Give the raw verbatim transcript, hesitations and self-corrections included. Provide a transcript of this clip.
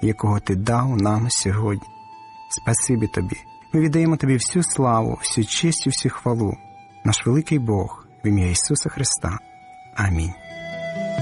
якого Ти дав нам сьогодні. Спасибі Тобі. Ми віддаємо Тобі всю славу, всю честь і всю хвалу. Наш великий Бог, в ім'я Ісуса Христа. Амінь.